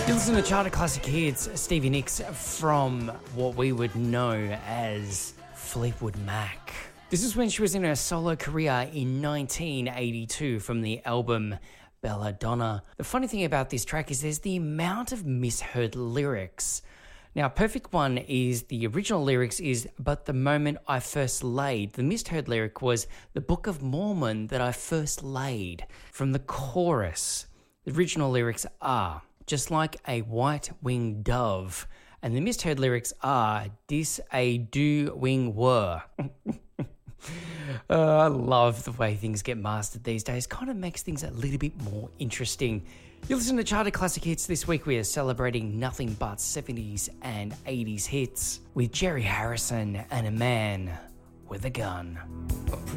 You listen to Charter Classic Hits, Stevie Nicks from what we would know as Fleetwood Mac. This is when she was in her solo career in 1982 from the album Belladonna. The funny thing about this track is there's the amount of misheard lyrics. Now, perfect one is the original lyrics is, "But the moment I first laid." The misheard lyric was, "The Book of Mormon that I first laid." From the chorus, the original lyrics are, "Just like a white-winged dove." And the misheard lyrics are, "Dis a do wing were." I love the way things get mastered these days. Kind of makes things a little bit more interesting. You listen to Charter Classic Hits. This week we are celebrating nothing but 70s and 80s hits with Jerry Harrison and A Man with a Gun.